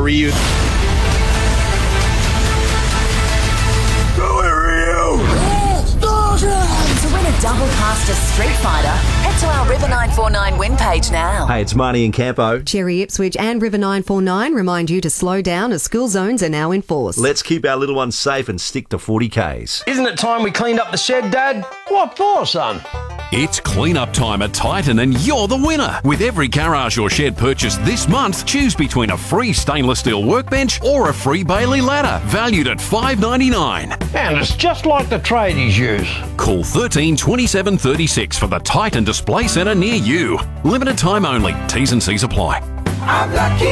Ryu. To win a double caster Street Fighter, head to our River 949 win page now. Hey, it's Marnie and Campo. Cherry Ipswich and River 949 remind you to slow down as school zones are now in force. Let's keep our little ones safe and stick to 40Ks. Isn't it time we cleaned up the shed, Dad? What for, son? It's clean-up time at Titan and you're the winner. With every garage or shed purchased this month, choose between a free stainless steel workbench or a free Bailey ladder, valued at $5.99. And it's just like the tradies use. Call 13 27 36 for the Titan Display Centre near you. Limited time only. T's and C's apply. I'm lucky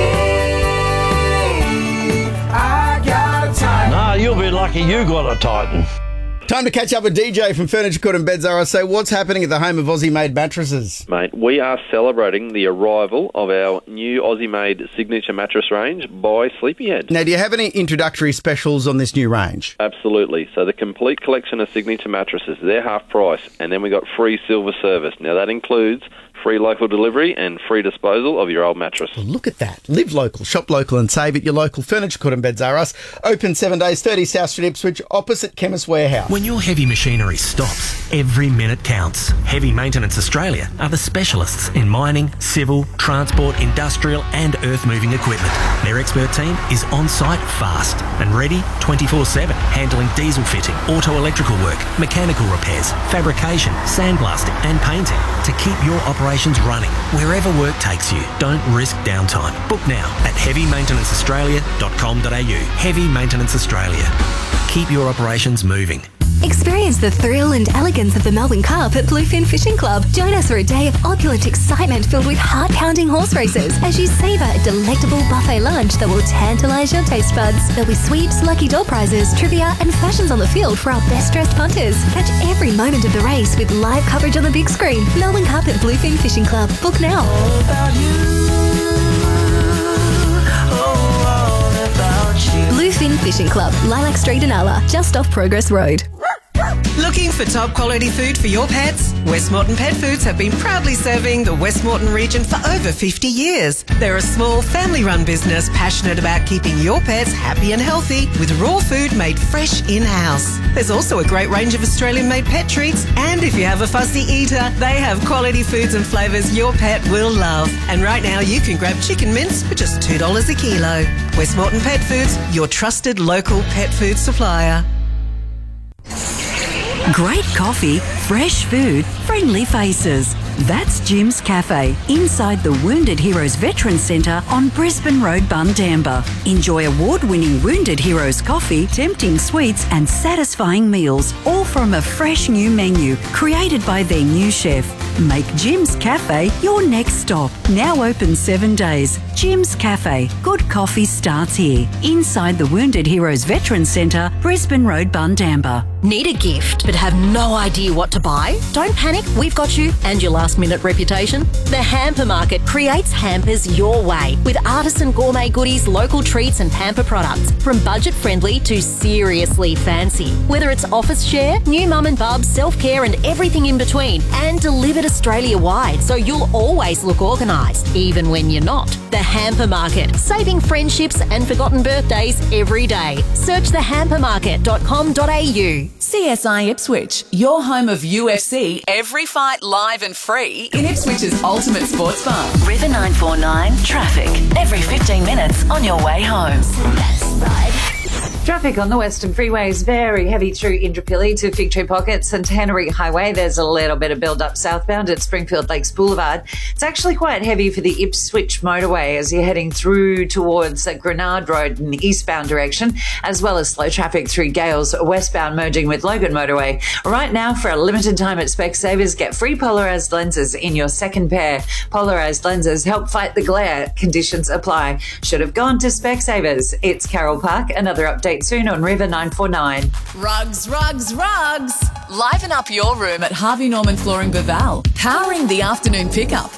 I got a Titan. Nah, you'll be lucky you got a Titan. Time to catch up with DJ from Furniture Court and Beds RSA. What's happening at the home of Aussie-made mattresses? Mate, we are celebrating the arrival of our new Aussie-made signature mattress range by Sleepyhead. Now, do you have any introductory specials on this new range? Absolutely. So the complete collection of signature mattresses, they're half price, and then we got free silver service. Now that includes free local delivery and free disposal of your old mattress. Well, look at that. Live local, shop local and save at your local Furniture Court and Beds RS. Open 7 days, 30 South Street, Ipswich, opposite Chemist Warehouse. When your heavy machinery stops, every minute counts. Heavy Maintenance Australia are the specialists in mining, civil, transport, industrial and earth-moving equipment. Their expert team is on-site fast and ready 24/7, handling diesel fitting, auto-electrical work, mechanical repairs, fabrication, sandblasting and painting to keep your operations running wherever work takes you. Don't risk downtime. Book now at heavymaintenanceaustralia.com.au. Heavy Maintenance Australia. Keep your operations moving. Experience the thrill and elegance of the Melbourne Cup at Bluefin Fishing Club. Join us for a day of opulent excitement filled with heart-pounding horse races as you savour a delectable buffet lunch that will tantalise your taste buds. There'll be sweeps, lucky door prizes, trivia and fashions on the field for our best-dressed punters. Catch every moment of the race with live coverage on the big screen. Melbourne Cup at Bluefin Fishing Club. Book now. All about you. Bluefin Fishing Club, Lilac Street in Alla, just off Progress Road. Looking for top quality food for your pets? Westmorton Pet Foods have been proudly serving the Westmorton region for over 50 years. They're a small family-run business passionate about keeping your pets happy and healthy with raw food made fresh in-house. There's also a great range of Australian-made pet treats, and if you have a fussy eater, they have quality foods and flavours your pet will love. And right now you can grab chicken mince for just $2 a kilo. Westmorton Pet Foods, your trusted local pet food supplier. Great coffee, fresh food, friendly faces. That's Jim's Cafe, inside the Wounded Heroes Veterans Centre on Brisbane Road, Bundamba. Enjoy award-winning Wounded Heroes coffee, tempting sweets and satisfying meals, all from a fresh new menu created by their new chef. Make Jim's Cafe your next stop. Now open 7 days. Jim's Cafe. Good coffee starts here. Inside the Wounded Heroes Veterans Centre, Brisbane Road, Bundamba. Need a gift but have no idea what to buy? Don't panic, we've got you and your last-minute reputation. The Hamper Market creates hampers your way with artisan gourmet goodies, local treats and pamper products from budget-friendly to seriously fancy. Whether it's office share, new mum and bub, self-care and everything in between, and delivered Australia-wide so you'll always look organised, even when you're not. The Hamper Market, saving friendships and forgotten birthdays every day. Search thehampermarket.com.au. CSI Ipswich, your home of UFC, every fight live and free in Ipswich's ultimate sports bar. River 949 traffic every 15 minutes on your way home. Traffic on the Western Freeway is very heavy through Indooroopilly to Fig Tree Pocket, Centenary Highway. There's a little bit of build-up southbound at Springfield Lakes Boulevard. It's actually quite heavy for the Ipswich motorway as you're heading through towards Grenard Road in the eastbound direction, as well as slow traffic through Gales westbound merging with Logan Motorway. Right now, for a limited time at Specsavers, get free polarised lenses in your second pair. Polarised lenses help fight the glare. Conditions apply. Should have gone to Specsavers. It's Carol Park. Another update soon on River 949. Rugs, rugs, rugs. Liven up your room at Harvey Norman Flooring Baval. Powering the afternoon pickup